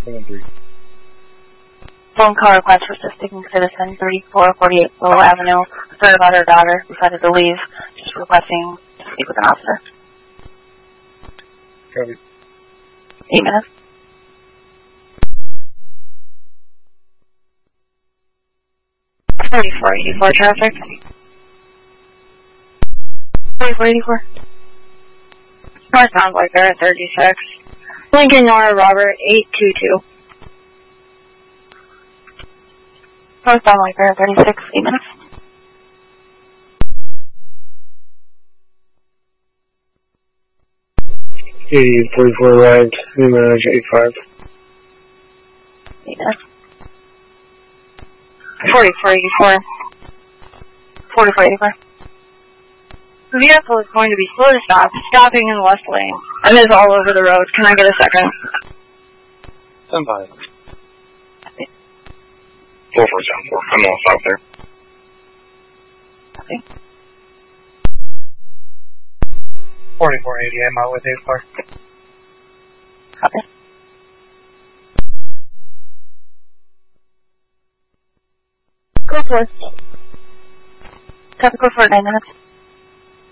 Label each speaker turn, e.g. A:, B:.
A: 7-3.
B: Phone call request for assisting citizen 3448 Willow Avenue. Concerned about her daughter. Decided to leave. Just requesting to speak with an officer.
A: Copy.
B: 8 minutes. $44.84 traffic. $44.84. Northbound White Bear 36. Lincoln Nora Robert 822. Northbound White Bear 36. 8 minutes.
A: $80.44 arrived. New manager 85.
B: 8 minutes. $44.84. $44.84. The vehicle is going to be slow to stop, stopping in the left lane, and is all over the road. Can I get a second?
A: 10-5.
C: 4474. I'm all stop there.
B: Copy.
A: 4480. I'm out with 8 car.
B: Copy. Go for it. Copy, go for it. 9 minutes.